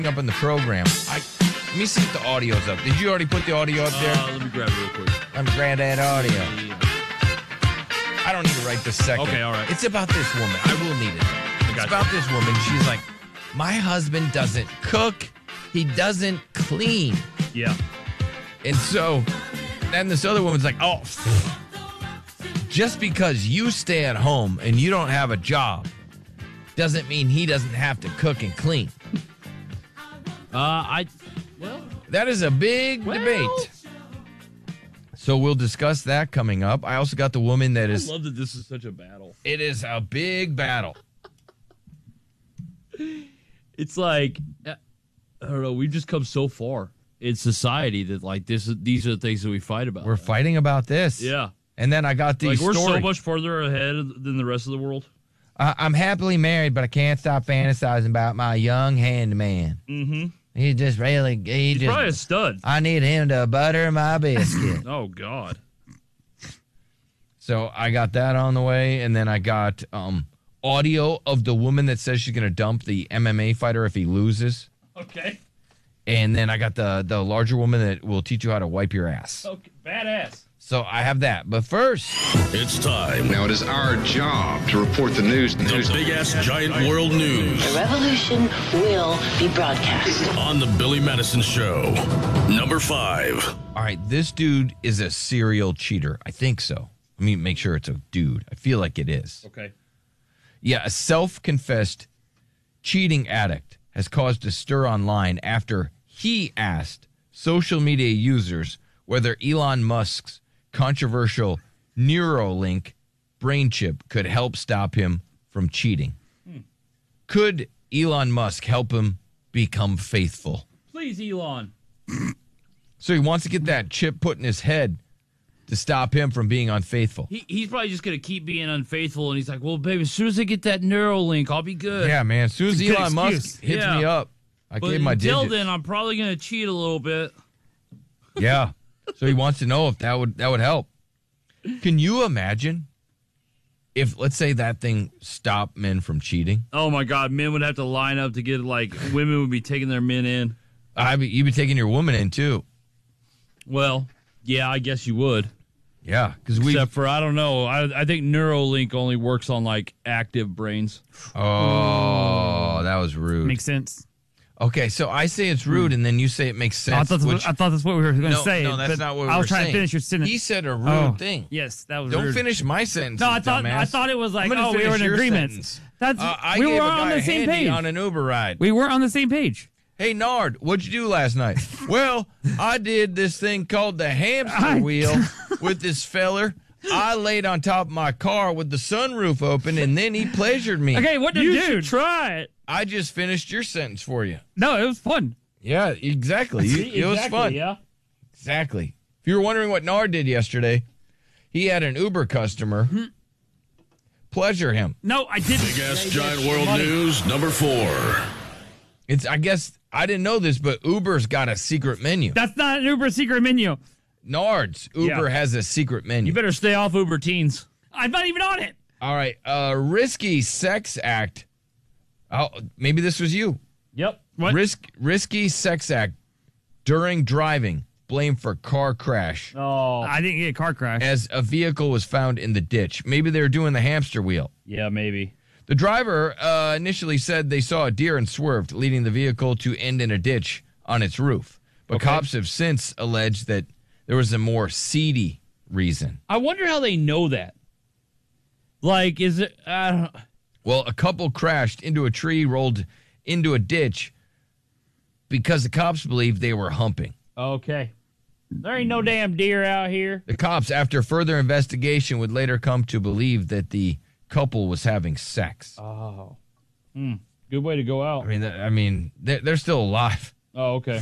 up in the program. Let me see if the audio's up. Did you already put the audio up there? Let me grab it real quick. Let me grab that audio. Yeah. I don't need to write this second. Okay, all right. It's about this woman. I will need it. It's about this woman. She's like, my husband doesn't cook. He doesn't clean. Yeah. And so then this other woman's like, oh, just because you stay at home and you don't have a job doesn't mean he doesn't have to cook and clean. That is a big debate. So we'll discuss that coming up. I also got the woman that is... I love that this is such a battle. It is a big battle. It's like, I don't know, we've just come so far in society that, like, these are the things that we fight about. We're fighting about this. Yeah. And then I got these we're so much further ahead than the rest of the world. I'm happily married, but I can't stop fantasizing about my young handyman. Mm-hmm. He's just really... He's probably a stud. I need him to butter my biscuit. Oh, God. So I got that on the way, and then I got audio of the woman that says she's going to dump the MMA fighter if he loses. Okay. And then I got the larger woman that will teach you how to wipe your ass. Okay, badass. So I have that. But first... It's time. Now it is our job to report the news. The big-ass giant world news. The revolution will be broadcast. On the Billy Madison Show. Number 5. All right, this dude is a serial cheater. I think so. Let me make sure it's a dude. I feel like it is. Okay. Yeah, a self-confessed cheating addict has caused a stir online after he asked social media users whether Elon Musk's controversial Neuralink brain chip could help stop him from cheating. Could Elon Musk help him become faithful? Please, Elon. So he wants to get that chip put in his head to stop him from being unfaithful. He's probably just going to keep being unfaithful, and he's like, well, baby, as soon as I get that Neuralink, I'll be good. Yeah, man. As soon as Elon Musk hits me up, I gave my digits. Until then, I'm probably going to cheat a little bit. Yeah. So he wants to know if that would help. Can you imagine if, let's say, that thing stopped men from cheating? Oh, my God. Men would have to line up to get, like, women would be taking their men in. You'd be taking your woman in, too. Well, yeah, I guess you would. Yeah. Except for, I don't know. I think Neuralink only works on, like, active brains. Oh, that was rude. Makes sense. Okay, so I say it's rude, and then you say it makes sense. I thought that's what we were going to say. No, that's not what we were saying. I was trying to finish your sentence. He said a rude thing. Yes, that was Don't rude. finish my sentence. No, I thought it was like, we were in agreement. We were on the same page. On an Uber ride. We were on the same page. Hey, Nard, what'd you do last night? Well, I did this thing called the hamster wheel with this feller. I laid on top of my car with the sunroof open, and then he pleasured me. Okay, what did you should try it. I just finished your sentence for you. No, it was fun. Yeah, exactly. It was fun. Yeah. Exactly. If you were wondering what Nard did yesterday, he had an Uber customer pleasure him. No, I didn't. Big-ass giant world news. Number 4. I guess, I didn't know this, but Uber's got a secret menu. That's not an Uber secret menu. Nard's Uber has a secret menu. You better stay off Uber Teens. I'm not even on it. All right. Risky sex act. Oh, maybe this was you. Yep. What? Risky sex act during driving. Blamed for car crash. Oh. I didn't get a car crash. As a vehicle was found in the ditch. Maybe they were doing the hamster wheel. Yeah, maybe. The driver initially said they saw a deer and swerved, leading the vehicle to end in a ditch on its roof. But cops have since alleged that there was a more seedy reason. I wonder how they know that. Like, is it... Well, a couple crashed into a tree, rolled into a ditch because the cops believed they were humping. Okay. There ain't no damn deer out here. The cops, after further investigation, would later come to believe that the couple was having sex. Oh. Good way to go out. I mean, they're still alive. Oh, okay.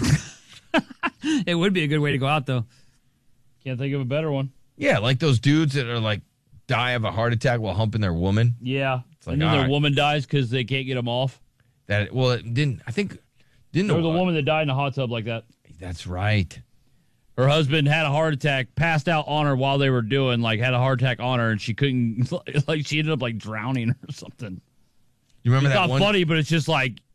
It would be a good way to go out, though. Can't think of a better one. Yeah, like those dudes that are like die of a heart attack while humping their woman. Yeah. Like, and then their woman dies because they can't get them off. It didn't. I think didn't. There was a woman that died in a hot tub like that. That's right. Her husband had a heart attack, passed out on her while they were had a heart attack on her, and she couldn't, she ended up drowning or something. You remember it's that not one? funny, but it's just like,